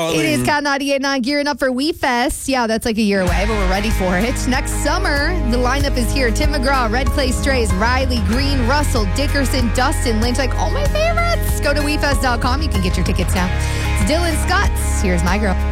It is Cat 98.9 gearing up for We Fest. Yeah, that's like a year away, but we're ready for it. Next summer, the lineup is here. Tim McGraw, Red Clay Strays, Riley, Green, Russell, Dickerson, Dustin, Lynch, like all my favorites. Go to WeFest.com. You can get your tickets now. It's Dylan Scott. Here's My Girl.